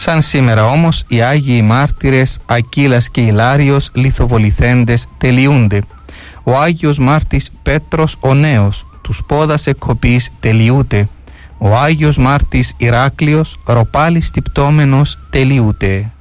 Σαν σήμερα όμως οι Άγιοι Μάρτυρες Ακύλας και Ιλάριος λιθοβοληθέντες τελειούνται. Ο Άγιος Μάρτης Πέτρος ο Νέος τους πόδας εκκοπής τελειούται. Ο Άγιος Μάρτης Ηράκλειος ροπάλης τυπτόμενος τελειούται.